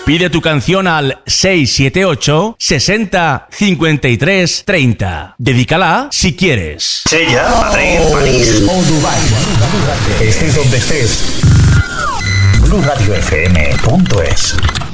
Pide tu canción al 678 60 53 30. Dedícala si quieres. Sella, Madrid, París o Dubái. Estés donde estés. BluRadioFM.es